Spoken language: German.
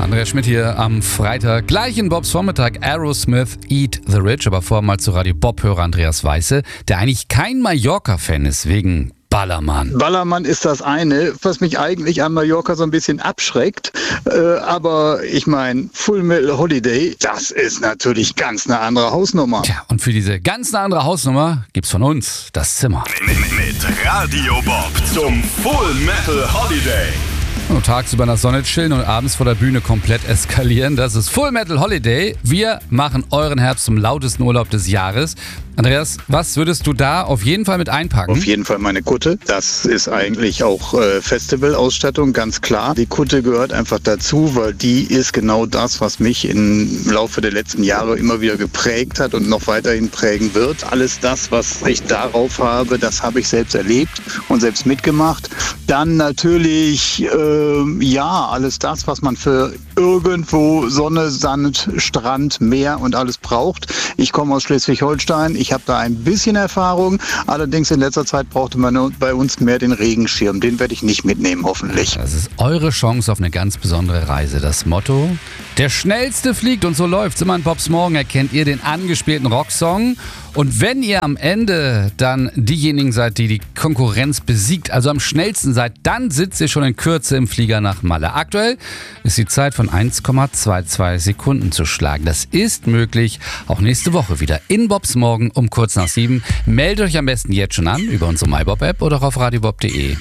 Andreas Schmidt hier am Freitag. Gleich in Bobs Vormittag Aerosmith Eat the Rich. Aber vorher mal zu Radio Bob-Hörer Andreas Weiße, der eigentlich kein Mallorca-Fan ist, wegen Ballermann. Ballermann ist das eine, was mich eigentlich an Mallorca so ein bisschen abschreckt. Aber ich meine, Full Metal Holiday, das ist natürlich ganz eine andere Hausnummer. Tja, und für diese ganz eine andere Hausnummer gibt's von uns das Zimmer. Mit Radio Bob zum Full Metal Holiday. Und tagsüber in der Sonne chillen und abends vor der Bühne komplett eskalieren. Das ist Full Metal Holiday. Wir machen euren Herbst zum lautesten Urlaub des Jahres. Andreas, was würdest du da auf jeden Fall mit einpacken? Auf jeden Fall meine Kutte. Das ist eigentlich auch Festivalausstattung, ganz klar. Die Kutte gehört einfach dazu, weil die ist genau das, was mich im Laufe der letzten Jahre immer wieder geprägt hat und noch weiterhin prägen wird. Alles das, was ich darauf habe, das habe ich selbst erlebt und selbst mitgemacht. Dann natürlich, alles das, was man für irgendwo Sonne, Sand, Strand, Meer und alles braucht. Ich komme aus Schleswig-Holstein. Ich habe da ein bisschen Erfahrung, allerdings in letzter Zeit brauchte man bei uns mehr den Regenschirm. Den werde ich nicht mitnehmen, hoffentlich. Das ist eure Chance auf eine ganz besondere Reise. Das Motto: Der Schnellste fliegt, und so läuft's. Immer in Bobs Morgen erkennt ihr den angespielten Rocksong. Und wenn ihr am Ende dann diejenigen seid, die die Konkurrenz besiegt, also am schnellsten seid, dann sitzt ihr schon in Kürze im Flieger nach Malle. Aktuell ist die Zeit von 1,22 Sekunden zu schlagen. Das ist möglich, auch nächste Woche wieder in Bobs Morgen um kurz nach 7. Meldet euch am besten jetzt schon an über unsere MyBob-App oder auf radiobob.de.